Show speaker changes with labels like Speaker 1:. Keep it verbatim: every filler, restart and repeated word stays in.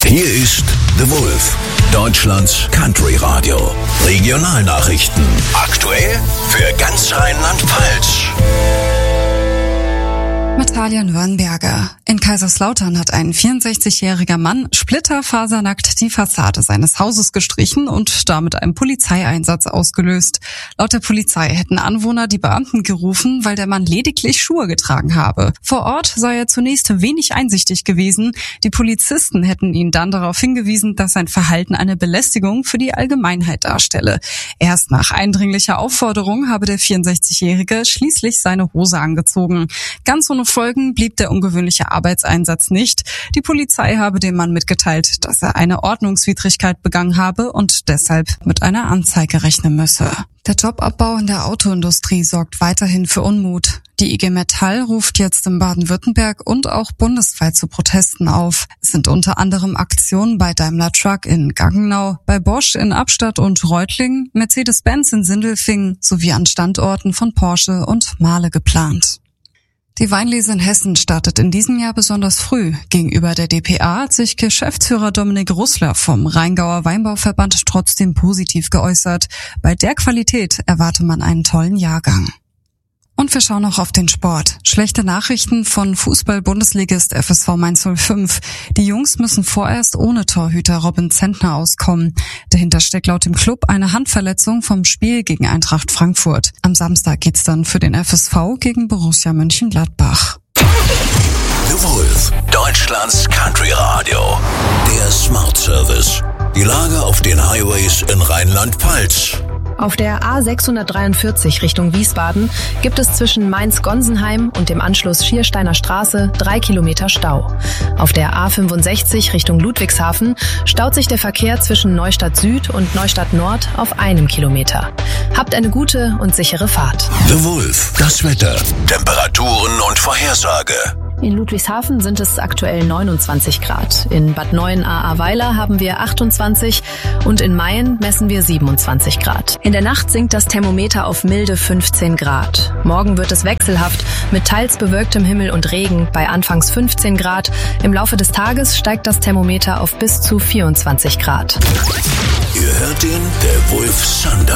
Speaker 1: Hier ist The Wolf, Deutschlands Country Radio. Regionalnachrichten. Aktuell für ganz Rheinland-Pfalz.
Speaker 2: Mit Talia Nürnberger. In Kaiserslautern hat ein vierundsechzigjähriger Mann splitterfasernackt die Fassade seines Hauses gestrichen und damit einen Polizeieinsatz ausgelöst. Laut der Polizei hätten Anwohner die Beamten gerufen, weil der Mann lediglich Schuhe getragen habe. Vor Ort sei er zunächst wenig einsichtig gewesen. Die Polizisten hätten ihn dann darauf hingewiesen, dass sein Verhalten eine Belästigung für die Allgemeinheit darstelle. Erst nach eindringlicher Aufforderung habe der vierundsechzigjährige schließlich seine Hose angezogen. Ganz ohne Folgen blieb der ungewöhnliche Arbeitseinsatz nicht. Die Polizei habe dem Mann mitgeteilt, dass er eine Ordnungswidrigkeit begangen habe und deshalb mit einer Anzeige rechnen müsse. Der Jobabbau in der Autoindustrie sorgt weiterhin für Unmut. Die I G Metall ruft jetzt in Baden-Württemberg und auch bundesweit zu Protesten auf. Es sind unter anderem Aktionen bei Daimler Truck in Gaggenau, bei Bosch in Abstadt und Reutlingen, Mercedes-Benz in Sindelfingen sowie an Standorten von Porsche und Mahle geplant. Die Weinlese in Hessen startet in diesem Jahr besonders früh. Gegenüber der D P A hat sich Geschäftsführer Dominik Russler vom Rheingauer Weinbauverband trotzdem positiv geäußert. Bei der Qualität erwarte man einen tollen Jahrgang. Und wir schauen noch auf den Sport. Schlechte Nachrichten von Fußball-Bundesligist F S V Mainz null fünf. Die Jungs müssen vorerst ohne Torhüter Robin Zentner auskommen. Dahinter steckt laut dem Club eine Handverletzung vom Spiel gegen Eintracht Frankfurt. Am Samstag geht's dann für den F S V gegen Borussia Mönchengladbach.
Speaker 1: The Wolf, Deutschlands Country Radio. Der Smart Service. Die Lage auf den Highways in Rheinland-Pfalz.
Speaker 3: Auf der A sechshundertdreiundvierzig Richtung Wiesbaden gibt es zwischen Mainz-Gonsenheim und dem Anschluss Schiersteiner Straße drei Kilometer Stau. Auf der A fünfundsechzig Richtung Ludwigshafen staut sich der Verkehr zwischen Neustadt Süd und Neustadt Nord auf einem Kilometer. Habt eine gute und sichere Fahrt.
Speaker 1: The Wolf, das Wetter, Temperaturen und Vorhersage.
Speaker 3: In Ludwigshafen sind es aktuell neunundzwanzig Grad. In Bad Neuenahr-Ahrweiler haben wir achtundzwanzig und in Mayen messen wir siebenundzwanzig Grad. In der Nacht sinkt das Thermometer auf milde fünfzehn Grad. Morgen wird es wechselhaft mit teils bewölktem Himmel und Regen bei anfangs fünfzehn Grad. Im Laufe des Tages steigt das Thermometer auf bis zu vierundzwanzig Grad.
Speaker 1: Ihr hört ihn, der Wolf Thunder.